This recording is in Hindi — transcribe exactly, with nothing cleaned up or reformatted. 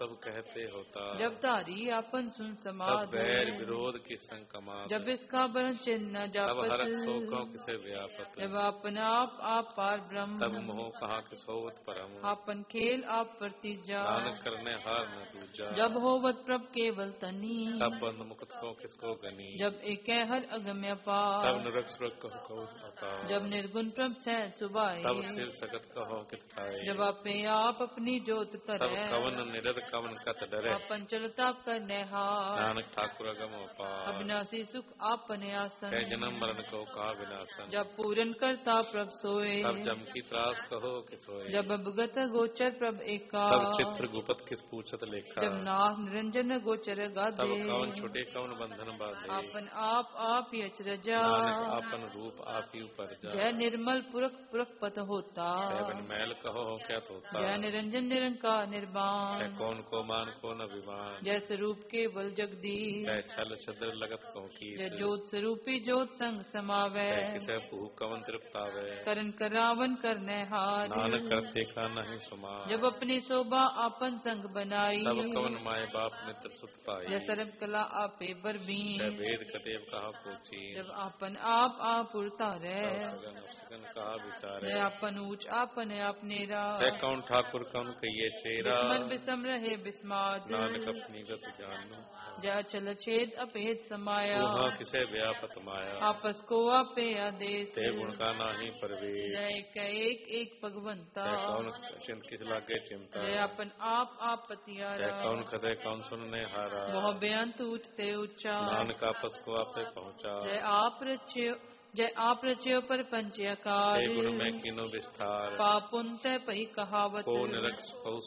सब कहते होता। जब तारी आपन सुन तब समाध, बैर विरोध की संकमात। जब इसका बरन चिन्ह न तब जापत, हरक शोकों किसे व्यापत। जब आपन आप आप पार ब्रह्म, तब मोह कहाँ किसोवत परम। आपन खेल आप प्रतिजा, नानक करने हार न दूजा। जब होवत प्रभ केवल तनी, तब बंद मुक्त को किसको गनी। जब एक हर अगम्य तब पार, नरक सुरक कहो कहो अता। जब निर्गुण प्रभ सह सुबाए, तब सिर सगत कहो कित खाए। जब आपे आप अपनी जोत तब तरह, कवन निरद कवन कत डरे। आपन चलता करने हार, नानक ठाकुर अगम अपार। अविनाशी सुख आपने आसन, कह जन्म मरण को कहा विनाशन। जब पूरन करता प्रभ सोए, तब जम की त्रास कहो किस होए। जब अवगत गोचर प्रभ एका, तब चित्र गुपत किस पूछत लेखा। जब नाथ निरंजन गोचर तब गादे, कवन छुटे कवन बंधन बाधे। आपन आप आप ही अचरजा, नानक आपन रूप आप ही ऊपर जा। जय निर्मल पुरख पुरख पत होता, सेवन मैल कहो हो क्या तोता। जय निरंजन निरंकार है निर्वाण, कौन को मान को न विमान। जय स्वरूप केवल जगदीश, है छल छद्र लगत को कीस। जय ज्योत स्वरूपी ज्योत संग समावै, है किसे भूख कवन तृप्तावे। करन करावन करने हार, नानक करते का नहीं सुमान। जब अपनी शोभा आपन संग बनाई, तब कवन माए बाप मित्र सुत पाई। जय सर्व कला आपे है बरबीन, वेद कतेव कहा पूछी। जब आपन आप आप उड़तारे, तब सगन सगन कहा विचारे। जय आपन ऊंच आपन आप नेरा, है कौन ठाकुर कौन कहिए चेरा। बिस्मन बिसम रहे बिस्मात, नानक अपनी गत जानू। जय चल छेद अपेद समाया, वहाँ किसे व्यापत माया। आपस को आपे आदेश, ते गुण का नाही परवेश। जय क एक एक भगवंता, है कौन चिंत किस लागे चिंता। जय अपन आप आप है पतियारा, कौन कदे कौन सुनने हारा। मोह बेअंत उठते उच्चा, नानक आपस को आपे पहुँचा। जय आप रच्यो जय आप रच्यो पर पंच ते आकार, गुण में कीनो विस्तार। पापुन तय पई कहावत, को निरक्ष को